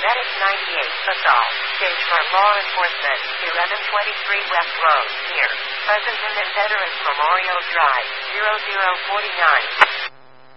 Medic 98, assault. Stage for law enforcement, 1123 West Road, near Pleasanton and Veterans Memorial Drive, 0049.